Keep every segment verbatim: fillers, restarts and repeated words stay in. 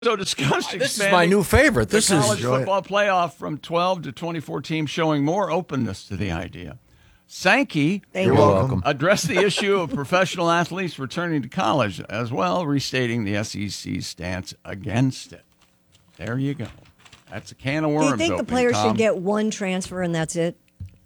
So discussed This is my new favorite. This the is college football playoff from twelve to twenty-four teams, showing more openness to the idea. Sankey You're welcome. addressed the issue of professional athletes returning to college as well, restating the S E C's stance against it. There you go. That's a can of worms. Do you think the opening, players Tom. should get one transfer and that's it?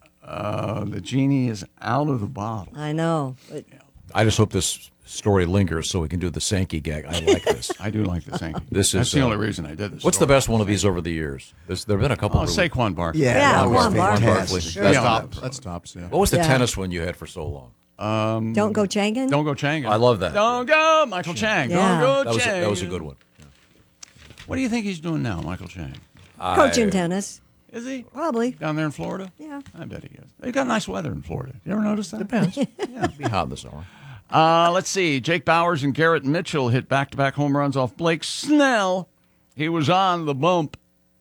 Uh, the genie is out of the bottle. I know. But I just hope this story lingers so we can do the Sankey gag. I like this. I do like the Sankey. This That's is, the uh, only reason I did this. What's story. the best one of these over the years? There's, there have been a couple. Oh, really- Saquon Barkley. Yeah, Yeah, that was Juan Barkley. fantastic. Sure. That's Yeah. top. That's tops, yeah. What was the Yeah. tennis one you had for so long? Um, don't go Changan? Don't go Chang. I love that. Don't go Michael Chang. Yeah. Don't go That was, a, Chang. that was a good one. What do you think he's doing now, Michael Chang? Coaching tennis. Is he Probably. down there in Florida? Yeah. I bet he is. They got nice weather in Florida. You ever notice that? Depends. yeah. Be hot in the summer. Uh, let's see. Jake Bowers and Garrett Mitchell hit back-to-back home runs off Blake Snell. He was on the bump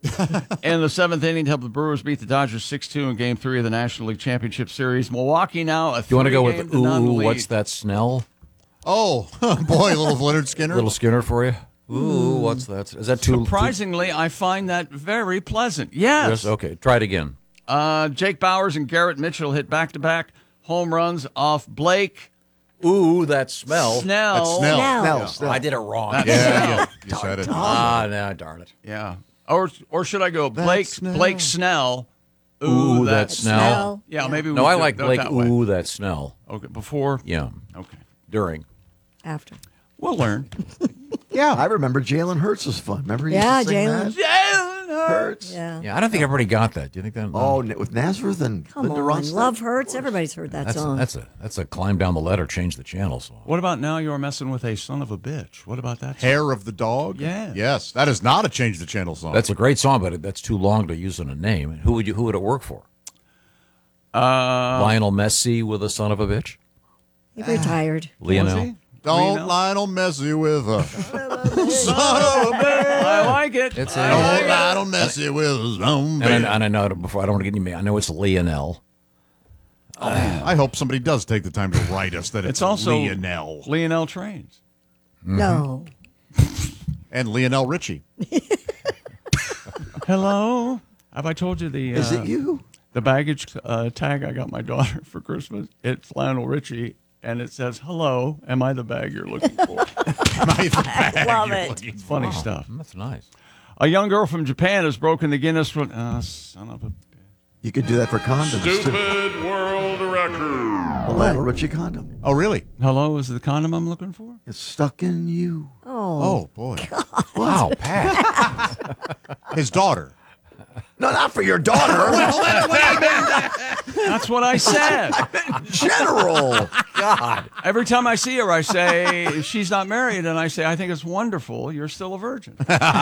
in the seventh inning to help the Brewers beat the Dodgers six two in Game Three of the National League Championship Series. Milwaukee now a You want to go with three-game to none ooh? lead. What's that? Snell? Oh, boy, little Leonard Skinner. Little Skinner for you? Ooh, what's that? Is that too Surprisingly, I find that very pleasant. Yes. Yes. Okay. Try it again. Uh, Jake Bowers and Garrett Mitchell hit back-to-back home runs off Blake Ooh, that smell. Snell. That's Snell. Snell. No, still. I did it wrong. That's Yeah, Snell. yeah, you said it. Ah, no, darn it. Yeah. Or or should I go Blake Snell. Blake Snell? Ooh, that that's Snell. Snell. Yeah, maybe we No, I do like it Blake. that way. Ooh, that Snell. Okay, before. Yeah. Okay, During. After. we'll learn. Yeah, I remember Jalen Hurts was fun. Remember he Yeah, used to sing Jalen. that? Hurts. Yeah. Yeah, I don't think everybody got that. Do you think that? Oh, n- with Nazareth and Come Linda on. Ronstadt? Love hurts. Everybody's heard that that's a, song. that's a that's a climb down the ladder, change the channel song. What about now? You're messing with a son of a bitch. What about that? Hair of the dog? Yeah. Yes, that is not a Change the Channel song. That's a great song, but that's too long to use in a name. Who would you? Who would it work for? Uh, Lionel Messi with a son of a bitch. He retired. Lionel. was he? Don't Lionel? Lionel Messi with a son of a I like it. It's I a- like Don't it. Lionel Messi with his own And I, and I know before I don't want to get any. I know it's Lionel. I hope somebody does take the time to write us that it's, It's also Lionel Lionel Trains. No. and Lionel Richie. Hello. Have I told you the Is uh, it you? the baggage uh, tag I got my daughter for Christmas? It's Lionel Richie, and it says, "Hello, am I the bag you're looking for?" I love it. It's funny stuff. That's nice. A young girl from Japan has broken the Guinness World. Uh, son of a. You could do that for condoms, too. Stupid world record. A Lionel Richie condom. Oh, really? Hello, is it the condom I'm looking for? It's stuck in you. Oh. Oh, boy. Wow, Pat. His daughter. No, not for your daughter. That's what I said. General. God. Every time I see her, I say she's not married, and I say I think it's wonderful. You're still a virgin.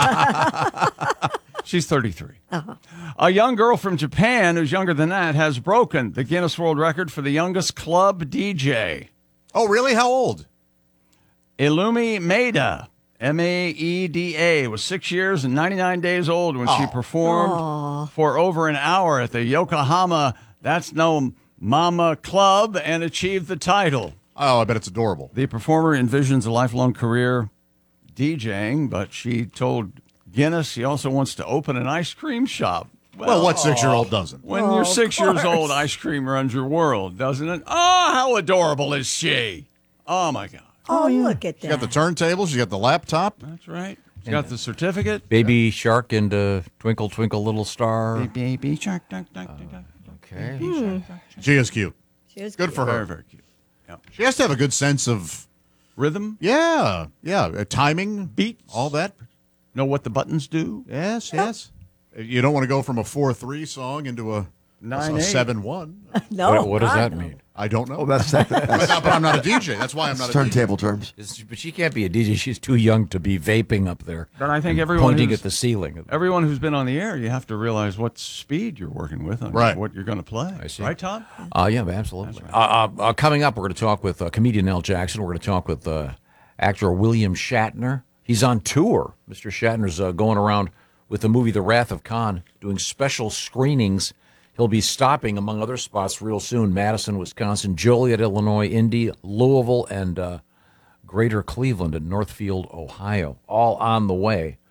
She's thirty-three. Uh-huh. A young girl from Japan who's younger than that has broken the Guinness World Record for the youngest club D J. Oh, really? How old? Ilumi Maeda, M A E D A, was six years and ninety-nine days old when she performed for over an hour at the Yokohama That's No Mama Club and achieved the title. Oh, I bet it's adorable. The performer envisions a lifelong career DJing, but she told Guinness she also wants to open an ice cream shop. Well, what six-year-old doesn't? When Oh, you're of six years course. old, ice cream runs your world, doesn't it? Oh, how adorable is she? Oh, my God. Oh, look at that. You got the turntables, you got the laptop. That's right. She's got the certificate. Baby Shark and uh, Twinkle Twinkle Little Star. Baby shark, duck, duck, duck, duck. Okay. She is cute. She is Good for Very, her. very cute. Yeah. She has to have a good sense of, Rhythm, yeah, yeah, uh, timing, beats, all that. know what the buttons do. Yes, yes. You don't want to go from a four three song into a Nine, a eight. seven one. No. What, what does God, that no. mean? I don't know. Oh, that's, that, but, that's, but I'm not a D J. That's why I'm not that's a D J. turntable terms. It's- but she can't be a D J. She's too young to be vaping up there. But I think and everyone pointing who's- at the ceiling. Everyone who's been on the air, you have to realize what speed you're working with on Right. what you're going to play. I see. Right, Tom? Uh, yeah, absolutely. uh, uh, uh, coming up, we're going to talk with uh, comedian Al Jackson. We're going to talk with uh, actor William Shatner. He's on tour. Mister Shatner's uh, going around with the movie The Wrath of Khan, doing special screenings. He'll be stopping, among other spots, real soon. Madison, Wisconsin, Joliet, Illinois, Indy, Louisville, and uh, Greater Cleveland and Northfield, Ohio, all on the way.